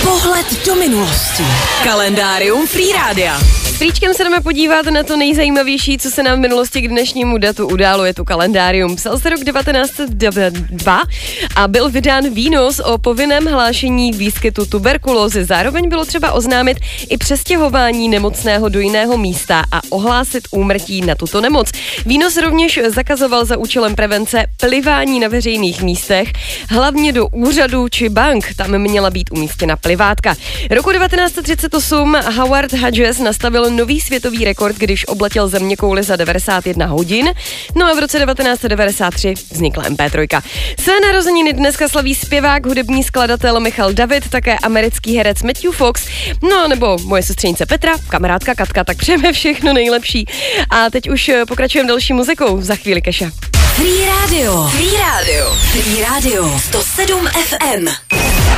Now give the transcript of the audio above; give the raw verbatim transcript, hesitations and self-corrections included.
Pohled do minulosti. Kalendárium Free Rádia. S Fríčkem se jdeme podívat na to nejzajímavější, co se nám v minulosti k dnešnímu datu událo. Je tu kalendárium. Psal se rok devatenáct set dva a byl vydán výnos o povinném hlášení výskytu tuberkulózy. Zároveň bylo třeba oznámit i přestěhování nemocného do jiného místa a ohlásit úmrtí na tuto nemoc. Výnos rovněž zakazoval za účelem prevence plivání na veřejných místech, hlavně do úřadů či bank. Tam měla být umístěna plivátka. Roku devatenáct set třicet osm Howard Hughes nastavil nový světový rekord, když obletěl zeměkouli za devadesát jedna hodin. No a v roce devatenáct set devadesát tři vznikla em pé tři. Své narozeniny dneska slaví zpěvák, hudební skladatel Michal David, také americký herec Matthew Fox, no nebo moje sestřenice Petra, kamarádka Katka, tak přejeme všechno nejlepší. A teď už pokračujeme další muzikou, za chvíli Keša. Free Radio. Free Radio. Free Radio. sto sedm ef em.